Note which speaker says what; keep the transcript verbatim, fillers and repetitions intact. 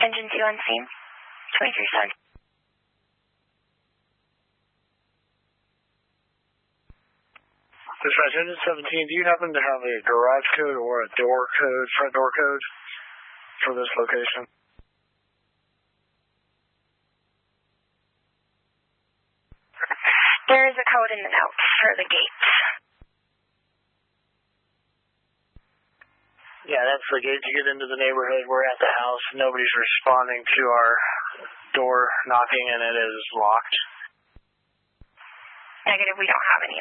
Speaker 1: Engine two on scene. twenty-three seven.
Speaker 2: Dispatch, Engine seventeen, do you happen to have a garage code or a door code, front door code for this location?
Speaker 1: There is a code in the notes for the gates.
Speaker 2: Yeah, that's the gate to get into the neighborhood. We're at the house. Nobody's responding to our door knocking, and it is locked.
Speaker 1: Negative, we don't have any.